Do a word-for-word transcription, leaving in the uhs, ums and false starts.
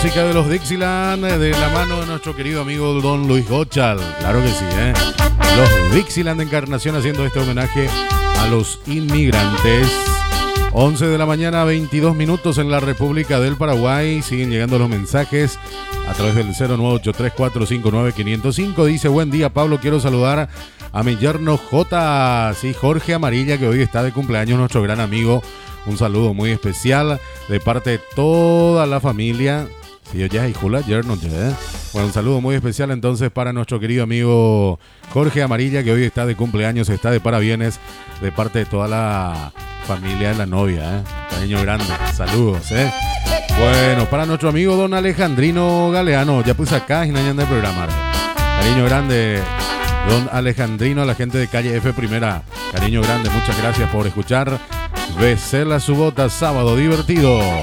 música de los Dixieland de la mano de nuestro querido amigo Don Luis Gochal. Claro que sí, ¿eh? Los Dixieland de Encarnación haciendo este homenaje a los inmigrantes. once de la mañana, veintidós minutos en la República del Paraguay. Siguen llegando los mensajes a través del cero nueve ocho tres cuatro cinco nueve cinco cero cinco. Dice: buen día, Pablo, quiero saludar a mi yerno J. Sí, Jorge Amarilla, que hoy está de cumpleaños, nuestro gran amigo. Un saludo muy especial de parte de toda la familia. Sí, yo ya, hijo, la yerno, ¿eh? Bueno, un saludo muy especial entonces para nuestro querido amigo Jorge Amarilla, que hoy está de cumpleaños, está de parabienes de parte de toda la familia de la novia, ¿eh? Cariño grande, saludos, ¿eh? Bueno, para nuestro amigo don Alejandrino Galeano, ya puse acá y no hay nada de programar. Cariño grande, don Alejandrino, a la gente de calle F Primera. Cariño grande, muchas gracias por escuchar Becela su bota, sábado divertido.